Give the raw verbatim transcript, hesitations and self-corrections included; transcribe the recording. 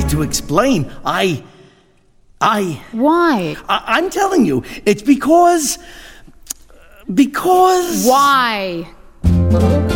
hard to explain. I... I... Why? I I'm telling you, it's because... Because... Why?